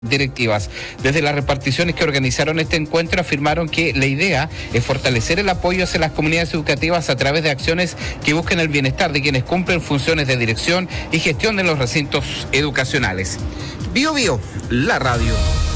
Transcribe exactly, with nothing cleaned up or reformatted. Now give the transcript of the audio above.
directivas. Desde las reparticiones que organizaron este encuentro afirmaron que la idea es fortalecer el apoyo hacia las comunidades educativas a través de acciones que busquen el bienestar de quienes cumplen funciones de dirección y gestión de los recintos educacionales. Bio Bio, la radio.